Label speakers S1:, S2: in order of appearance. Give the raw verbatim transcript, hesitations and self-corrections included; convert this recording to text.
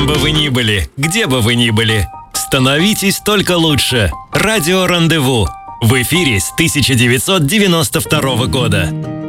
S1: бы вы ни были, где бы вы ни были, становитесь только лучше. Радио «Рандеву» в эфире с тысяча девятьсот девяносто второго года.